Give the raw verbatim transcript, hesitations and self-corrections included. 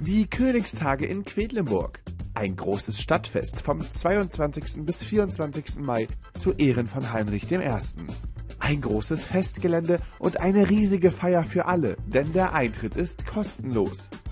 Die Königstage in Quedlinburg. Ein großes Stadtfest vom zweiundzwanzigsten bis vierundzwanzigsten Mai zu Ehren von Heinrich der Erste. Ein großes Festgelände und eine riesige Feier für alle, denn der Eintritt ist kostenlos.